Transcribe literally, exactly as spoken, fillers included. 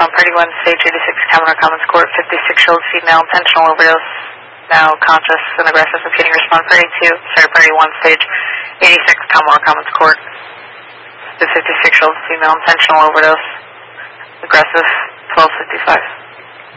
response party one, stage eighty-six, Commodore Commons Court, fifty-six-year-old female, intentional overdose, now conscious and aggressive, repeating response party two, sorry, party one, stage eighty-six, Commodore Commons Court, the fifty-six-year-old female, intentional overdose, aggressive, twelve fifty-five.